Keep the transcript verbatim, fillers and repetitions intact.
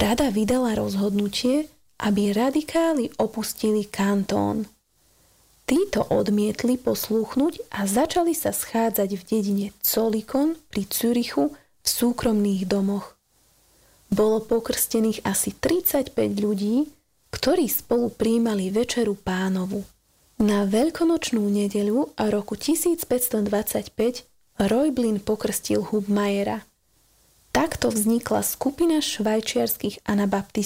rada vydala rozhodnutie, aby radikáli opustili kantón. Títo odmietli poslúchnuť a začali sa schádzať v dedine Zollikoon pri Zürichu v súkromných domoch. Bolo pokrstených asi tridsaťpäť ľudí, ktorí spolu prijímali večeru Pánovu. Na veľkonočnú nedeľu roku tisícpäťstodvadsaťpäť Reublin pokrstil Hubmajera. Takto vznikla skupina švajčiarskych anabaptistov